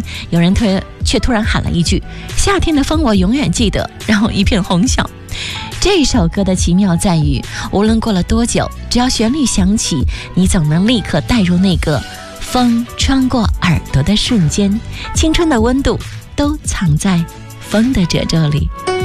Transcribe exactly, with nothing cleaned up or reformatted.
有人推却突然喊了一句夏天的风我永远记得，然后一片哄笑。这首歌的奇妙在于，无论过了多久，只要旋律响起，你总能立刻带入那个风穿过耳朵的瞬间，青春的温度都藏在风的褶皱里。